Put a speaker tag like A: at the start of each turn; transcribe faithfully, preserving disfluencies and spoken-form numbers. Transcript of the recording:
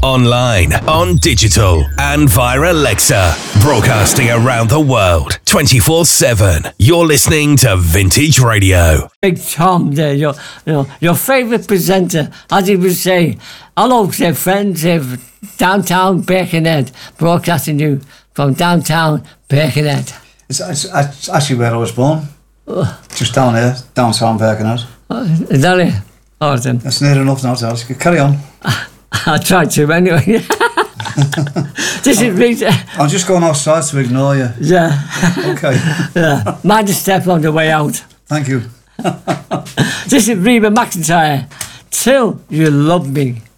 A: online, on digital, and via Alexa. Broadcasting around the world, twenty-four seven. You're listening to Vintage Radio.
B: Big Tom there, your, you know, your favourite presenter, as he would say. Hello, say friends of downtown Birkenhead, broadcasting you from downtown Birkenhead.
C: It's, it's, it's actually where I was born. Oh. Just down here, downtown Birkenhead.
B: Oh, is that it? Oh, then.
C: That's near enough now, Charles. Carry on.
B: I tried to anyway. This is Rita.
C: I'm just going outside to ignore you.
B: Yeah.
C: Okay.
B: Yeah. Mind a step on the way out.
C: Thank you.
B: This is Reba McEntire. Till You Love Me.